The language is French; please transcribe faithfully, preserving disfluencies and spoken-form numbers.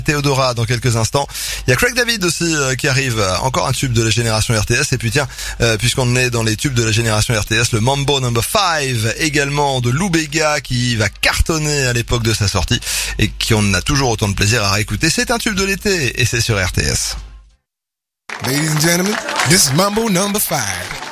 Théodora dans quelques instants. Il y a Craig David aussi euh, qui arrive, encore un tube de la génération R T S. Et puis tiens, euh, puisqu'on est dans les tubes de la génération R T S, le Mambo Number cinq, également de Lou Bega, qui va cartonner à l'époque de sa sortie et qui on a toujours autant de plaisir à réécouter. C'est un tube de l'été et c'est sur R T S. Ladies and gentlemen, this is Mambo Number five.